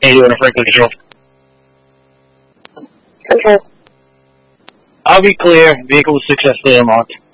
82 on Franklin Control. Control. I'll be clear. Vehicle successfully unlocked.